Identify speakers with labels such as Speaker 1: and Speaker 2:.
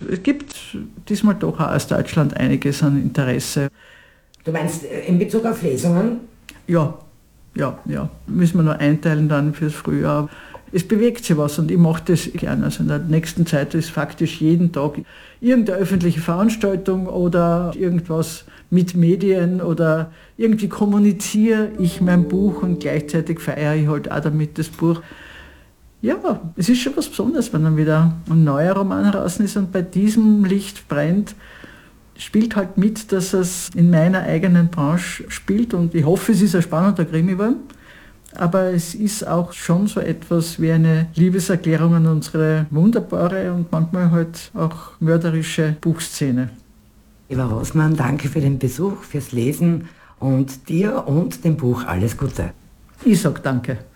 Speaker 1: es gibt diesmal doch auch aus Deutschland einiges an Interesse.
Speaker 2: Du meinst in Bezug auf Lesungen?
Speaker 1: Ja. Müssen wir nur einteilen dann fürs Frühjahr. Es bewegt sich was und ich mache das gerne. Also in der nächsten Zeit ist faktisch jeden Tag irgendeine öffentliche Veranstaltung oder irgendwas mit Medien oder irgendwie kommuniziere ich mein Buch und gleichzeitig feiere ich halt auch damit das Buch. Ja, es ist schon was Besonderes, wenn dann wieder ein neuer Roman draußen ist und bei diesem Licht brennt, spielt halt mit, dass es in meiner eigenen Branche spielt und ich hoffe, es ist ein spannender Krimi geworden. Aber es ist auch schon so etwas wie eine Liebeserklärung an unsere wunderbare und manchmal halt auch mörderische Buchszene.
Speaker 2: Eva Rossmann, danke für den Besuch, fürs Lesen und dir und dem Buch alles Gute.
Speaker 1: Ich sag danke.